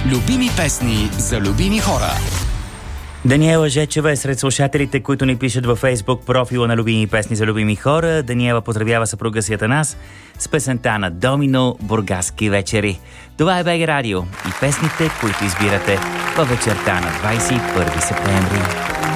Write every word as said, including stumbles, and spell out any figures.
Любими песни за любими хора. Даниела Жечева е сред слушателите, които ни пишат във Фейсбук профила на Любими песни за любими хора. Даниела поздравява съпруга си Атанас с песента на Домино "Бургаски вечери". Това е БГ Радио и песните, които избирате във вечерта на двадесет и първи септември.